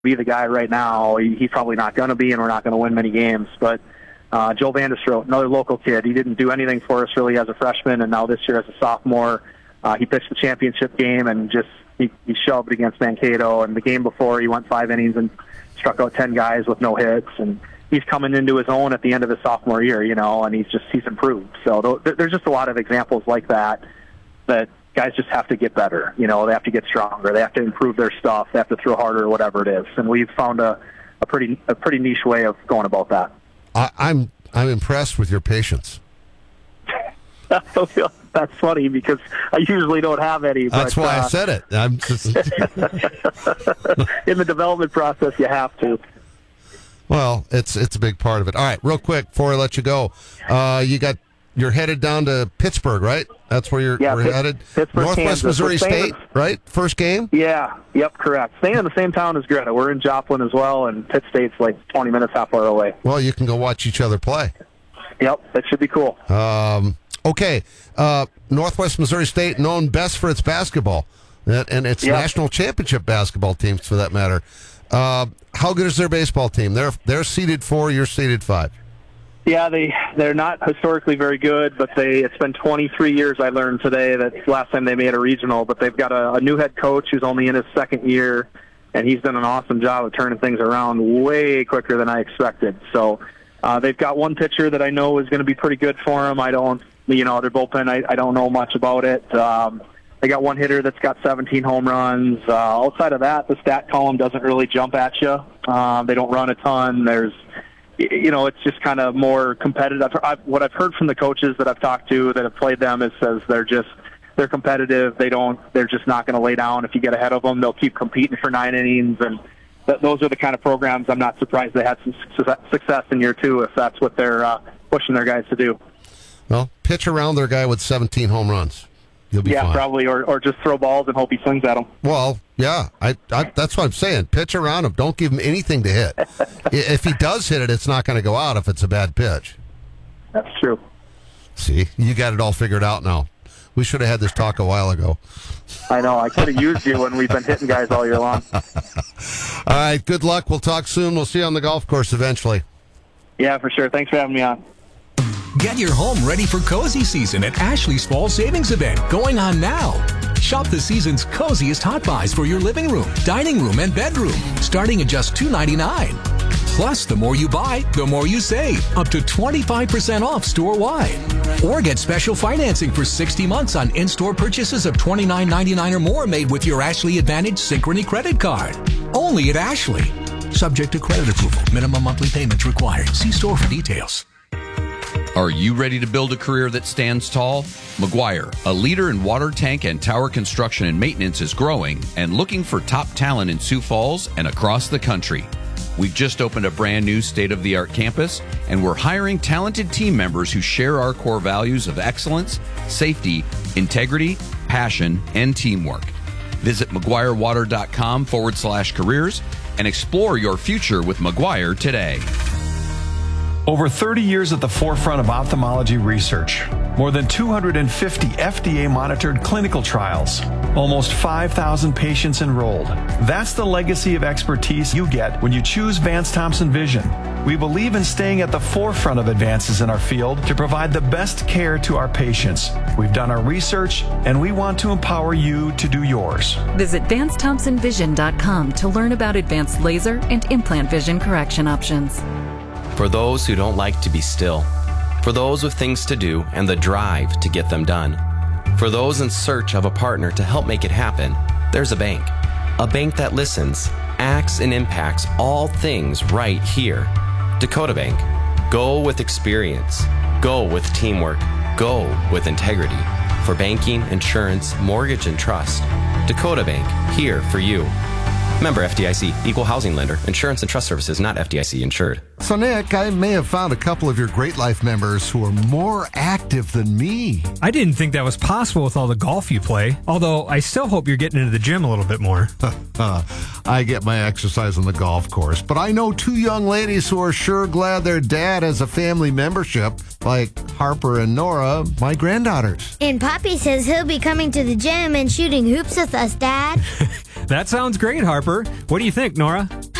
be the guy right now. He's probably not going to be, and we're not going to win many games. But Joe Vanderstroot, another local kid, he didn't do anything for us really as a freshman, and now this year as a sophomore, he pitched the championship game and just he shoved against Mankato. And the game before, he went 5 innings and struck out 10 guys with no hits. And he's coming into his own at the end of his sophomore year, and he's improved. So there's just a lot of examples like that guys just have to get better. They have to get stronger. They have to improve their stuff. They have to throw harder, whatever it is. And we've found a pretty niche way of going about that. I'm impressed with your patience. That's funny because I usually don't have any. That's why I said it. I'm just in the development process, you have to. Well, it's a big part of it. All right, real quick before I let you go, you're headed down to Pittsburgh, right? That's where you're headed. Pittsburgh, Northwest Kansas. Missouri State, right? First game? Yeah. Yep, correct. Staying in the same town as Greta. We're in Joplin as well, and Pitt State's like 20 minutes half hour away. Well, you can go watch each other play. Yep, that should be cool. Okay. Northwest Missouri State, known best for its basketball, and its national championship basketball teams, for that matter. How good is their baseball team? They're seeded 4, you're seeded 5. Yeah, they're not historically very good, but it's been 23 years, I learned today, that last time they made a regional, but they've got a new head coach who's only in his second year, and he's done an awesome job of turning things around way quicker than I expected. So they've got one pitcher that I know is going to be pretty good for them. Their bullpen, I don't know much about it. They got one hitter that's got 17 home runs. Outside of that, the stat column doesn't really jump at you. They don't run a ton. It's just kind of more competitive. What I've heard from the coaches that I've talked to that have played them says they're competitive. They're just not going to lay down. If you get ahead of them, they'll keep competing for 9 innings. And those are the kind of programs I'm not surprised they had some success in year 2 if that's what they're pushing their guys to do. Well, pitch around their guy with 17 home runs. You'll be fine. Probably, or just throw balls and hope he swings at them. Well, yeah, that's what I'm saying. Pitch around him. Don't give him anything to hit. If he does hit it, it's not going to go out if it's a bad pitch. That's true. See, you got it all figured out now. We should have had this talk a while ago. I know. I could have used you when we've been hitting guys all year long. All right, good luck. We'll talk soon. We'll see you on the golf course eventually. Yeah, for sure. Thanks for having me on. Get your home ready for cozy season at Ashley's Fall Savings Event, going on now. Shop the season's coziest hot buys for your living room, dining room, and bedroom, starting at just $2.99. Plus, the more you buy, the more you save, up to 25% off store-wide. Or get special financing for 60 months on in-store purchases of $29.99 or more made with your Ashley Advantage Synchrony credit card. Only at Ashley. Subject to credit approval. Minimum monthly payments required. See store for details. Are you ready to build a career that stands tall? McGuire, a leader in water tank and tower construction and maintenance, is growing and looking for top talent in Sioux Falls and across the country. We've just opened a brand new state-of-the-art campus, and we're hiring talented team members who share our core values of excellence, safety, integrity, passion, and teamwork. Visit McGuireWater.com/careers and explore your future with McGuire today. Over 30 years at the forefront of ophthalmology research. More than 250 FDA-monitored clinical trials. Almost 5,000 patients enrolled. That's the legacy of expertise you get when you choose Vance Thompson Vision. We believe in staying at the forefront of advances in our field to provide the best care to our patients. We've done our research, and we want to empower you to do yours. Visit VanceThompsonVision.com to learn about advanced laser and implant vision correction options. For those who don't like to be still. For those with things to do and the drive to get them done. For those in search of a partner to help make it happen, there's a bank. A bank that listens, acts, and impacts all things right here. Dakota Bank. Go with experience. Go with teamwork. Go with integrity. For banking, insurance, mortgage, and trust. Dakota Bank. Here for you. Member FDIC, Equal Housing Lender, Insurance and Trust Services, not FDIC insured. So, Nick, I may have found a couple of your Great Life members who are more active than me. I didn't think that was possible with all the golf you play, although I still hope you're getting into the gym a little bit more. I get my exercise on the golf course, but I know 2 young ladies who are sure glad their dad has a family membership, like Harper and Nora, my granddaughters. And Poppy says he'll be coming to the gym and shooting hoops with us, Dad. That sounds great, Harper. What do you think, Nora?